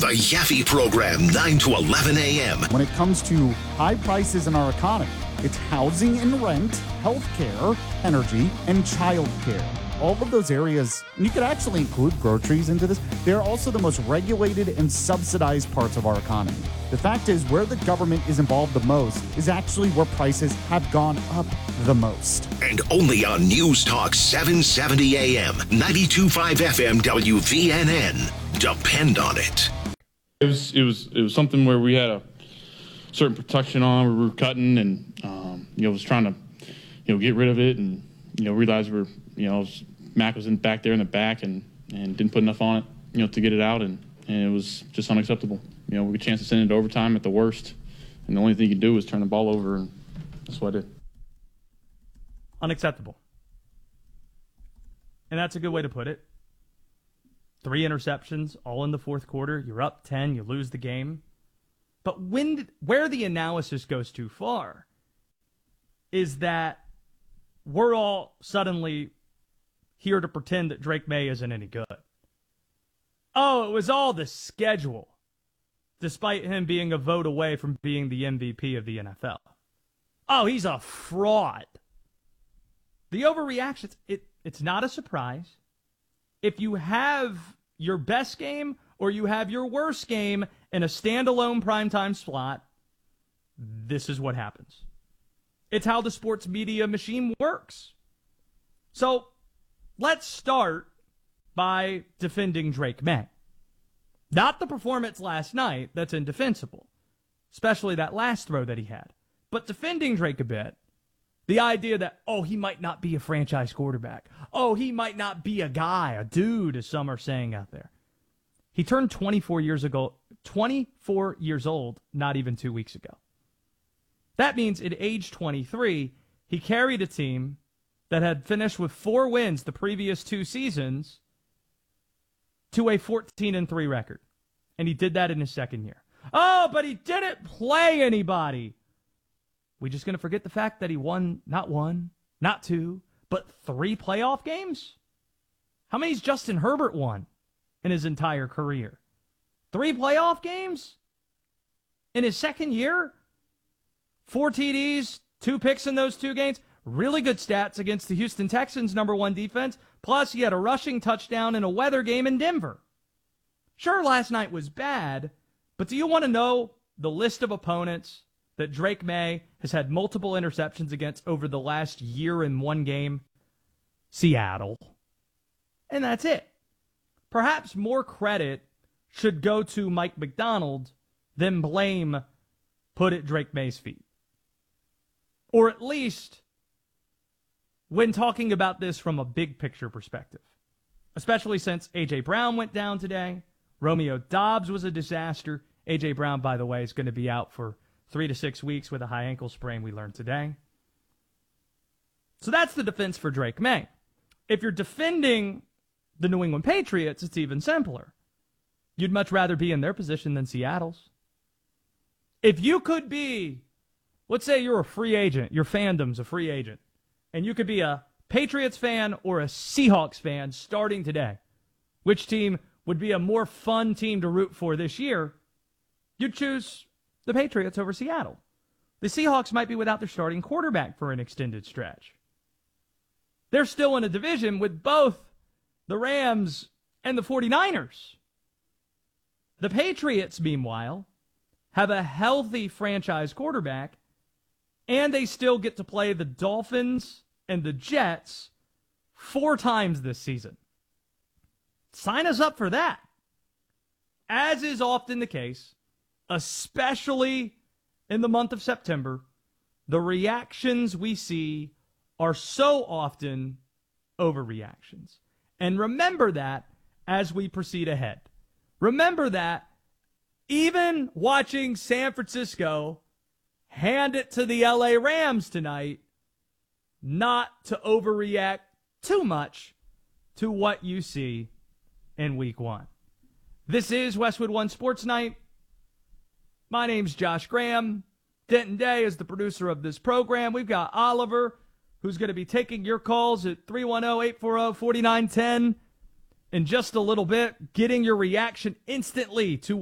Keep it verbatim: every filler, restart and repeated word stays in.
The Yaffe Program, nine to eleven a.m. When it comes to high prices in our economy, it's housing and rent, healthcare, energy, and childcare. All of those areas, and you could actually include groceries into this, they're also the most regulated and subsidized parts of our economy. The fact is, where the government is involved the most is actually where prices have gone up the most. And only on News Talk seven seventy A M, ninety-two point five F M W V N N. Depend on it. It was it was it was something where we had a certain protection on. We were cutting, and um, you know, was trying to you know get rid of it, and you know realized we we're you know Mac was in back there in the back, and, and didn't put enough on it you know to get it out, and, and it was just unacceptable. You know, we had a chance to send it to overtime at the worst, and the only thing you could do was turn the ball over, and that's what I did. Unacceptable, and that's a good way to put it. Three interceptions, all in the fourth quarter. You're up ten, you lose the game. But when did, where the analysis goes too far is that we're all suddenly here to pretend that Drake Maye isn't any good. Oh, it was all the schedule, despite him being a vote away from being the M V P of the N F L. Oh, he's a fraud. The overreactions, it, it's not a surprise. If you have your best game or you have your worst game in a standalone primetime slot, this is what happens. It's how the sports media machine works. So let's start by defending Drake Maye. Not the performance last night, that's indefensible, especially that last throw that he had. But defending Drake a bit, the idea that, oh, he might not be a franchise quarterback. Oh, he might not be a guy, a dude, as some are saying out there. He turned twenty-four years ago, twenty-four years old, not even two weeks ago. That means at age twenty-three, he carried a team that had finished with four wins the previous two seasons to a fourteen and three record. And he did that in his second year. Oh, but he didn't play anybody. We just going to forget the fact that he won not one, not two, but three playoff games? How many's Justin Herbert won in his entire career? Three playoff games? In his second year? Four T Ds, two picks in those two games. Really good stats against the Houston Texans' number one defense. Plus, he had a rushing touchdown in a weather game in Denver. Sure, last night was bad, but do you want to know the list of opponents that Drake Maye has had multiple interceptions against over the last year in one game? Seattle. And that's it. Perhaps more credit should go to Mike Macdonald than blame put at Drake Maye's feet. Or at least when talking about this from a big picture perspective. Especially since A J. Brown went down today. Romeo Doubs was a disaster. A J. Brown, by the way, is going to be out for three to six weeks with a high ankle sprain, we learned today. So that's the defense for Drake Maye. If you're defending the New England Patriots, it's even simpler. You'd much rather be in their position than Seattle's. If you could be, let's say you're a free agent, your fandom's a free agent, and you could be a Patriots fan or a Seahawks fan starting today, which team would be a more fun team to root for this year, you'd choose the Patriots over Seattle. The Seahawks might be without their starting quarterback for an extended stretch. They're still in a division with both the Rams and the 49ers. The Patriots, meanwhile, have a healthy franchise quarterback, and they still get to play the Dolphins and the Jets four times this season. Sign us up for that. As is often the case, especially in the month of September, the reactions we see are so often overreactions. And remember that as we proceed ahead. Remember that even watching San Francisco hand it to the L A Rams tonight, not to overreact too much to what you see in week one. This is Westwood One Sports Night. My name's Josh Graham. Denton Day is the producer of this program. We've got Oliver, who's going to be taking your calls at three one zero, eight four zero, four nine one zero in just a little bit, getting your reaction instantly to